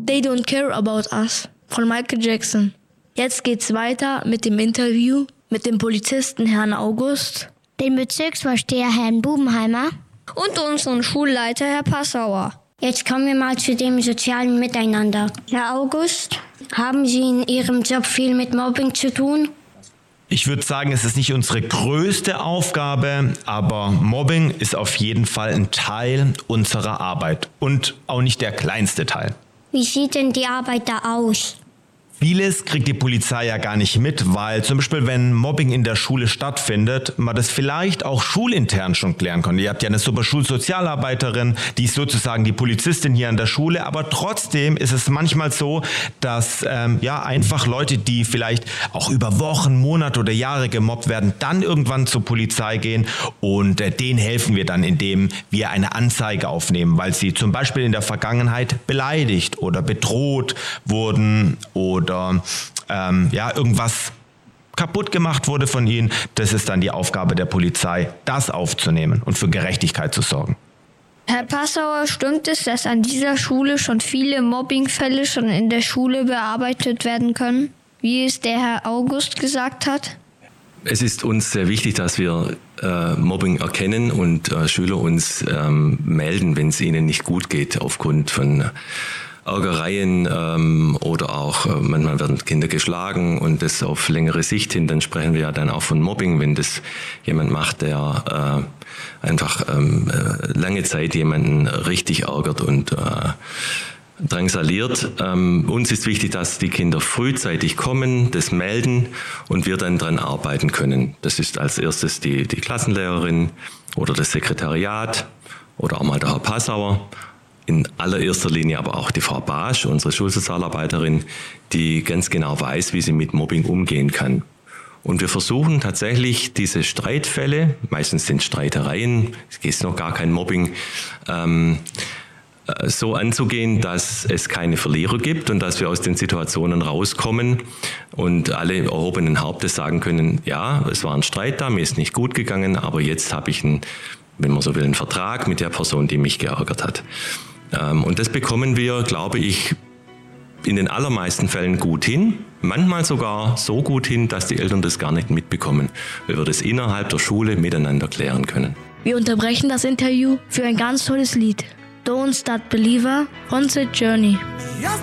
They Don't Care About Us von Michael Jackson. Jetzt geht's weiter mit dem Interview mit dem Polizisten Herrn August, den Bezirksvorsteher Herrn Bubenheimer und unseren Schulleiter Herr Passauer. Jetzt kommen wir mal zu dem sozialen Miteinander. Herr August, haben Sie in Ihrem Job viel mit Mobbing zu tun? Ich würde sagen, es ist nicht unsere größte Aufgabe, aber Mobbing ist auf jeden Fall ein Teil unserer Arbeit und auch nicht der kleinste Teil. Wie sieht denn die Arbeit da aus? Vieles kriegt die Polizei ja gar nicht mit, weil zum Beispiel, wenn Mobbing in der Schule stattfindet, man das vielleicht auch schulintern schon klären kann. Ihr habt ja eine super Schulsozialarbeiterin, die ist sozusagen die Polizistin hier an der Schule, aber trotzdem ist es manchmal so, dass einfach Leute, die vielleicht auch über Wochen, Monate oder Jahre gemobbt werden, dann irgendwann zur Polizei gehen und denen helfen wir dann, indem wir eine Anzeige aufnehmen, weil sie zum Beispiel in der Vergangenheit beleidigt oder bedroht wurden oder irgendwas kaputt gemacht wurde von ihnen. Das ist dann die Aufgabe der Polizei, das aufzunehmen und für Gerechtigkeit zu sorgen. Herr Passauer, stimmt es, dass an dieser Schule schon viele Mobbingfälle schon in der Schule bearbeitet werden können, wie es der Herr August gesagt hat? Es ist uns sehr wichtig, dass wir Mobbing erkennen und Schüler uns melden, wenn es ihnen nicht gut geht aufgrund von Ärgereien oder auch manchmal werden Kinder geschlagen und das auf längere Sicht hin, dann sprechen wir ja dann auch von Mobbing, wenn das jemand macht, der einfach lange Zeit jemanden richtig ärgert und drangsaliert. Uns ist wichtig, dass die Kinder frühzeitig kommen, das melden und wir dann dran arbeiten können. Das ist als erstes die Klassenlehrerin oder das Sekretariat oder auch mal der Herr Passauer. In allererster Linie aber auch die Frau Basch, unsere Schulsozialarbeiterin, die ganz genau weiß, wie sie mit Mobbing umgehen kann. Und wir versuchen tatsächlich diese Streitfälle, meistens sind Streitereien, es ist noch gar kein Mobbing, so anzugehen, dass es keine Verlierer gibt und dass wir aus den Situationen rauskommen und alle erhobenen Hauptes sagen können, ja, es war ein Streit da, mir ist nicht gut gegangen, aber jetzt habe ich wenn man so will, einen Vertrag mit der Person, die mich geärgert hat. Und das bekommen wir, glaube ich, in den allermeisten Fällen gut hin. Manchmal sogar so gut hin, dass die Eltern das gar nicht mitbekommen, weil wir das innerhalb der Schule miteinander klären können. Wir unterbrechen das Interview für ein ganz tolles Lied. Don't Start Believer von The Journey.